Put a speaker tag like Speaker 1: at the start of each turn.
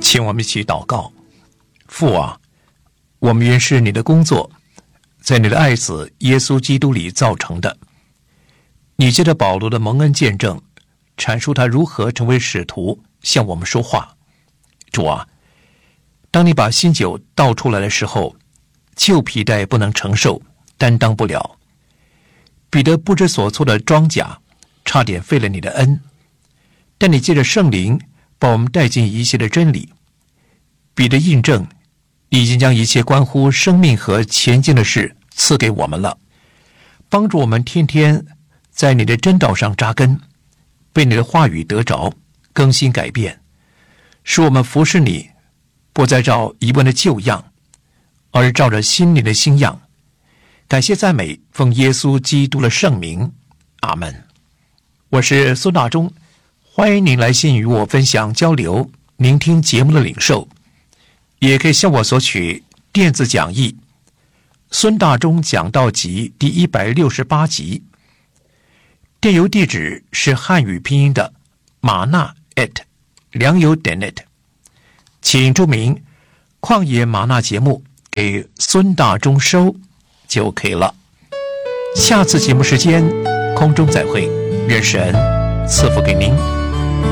Speaker 1: 请我们一起祷告。父啊，我们原是你的工作，在你的爱子耶稣基督里造成的。你借着保罗的蒙恩见证，阐述他如何成为使徒，向我们说话。主啊，当你把新酒倒出来的时候，旧皮带不能承受，担当不了。彼得不知所措的装甲，差点废了你的恩。但你借着圣灵把我们带进一切的真理。彼得印证，你已经将一切关乎生命和前进的事赐给我们了，帮助我们天天在你的真道上扎根，被你的话语得着，更新改变，使我们服侍你，不再照一贯的旧样，而照着心灵的新样。感谢赞美，奉耶稣基督的圣名，阿们。我是孙大中，欢迎您来信与我分享交流，聆听节目的领受，也可以向我索取电子讲义孙大中讲道集第168集，电邮地址是汉语拼音的马纳良友.net， 请注明旷野马纳节目给孙大中收就可以了。下次节目时间空中再会，愿神赐福给您。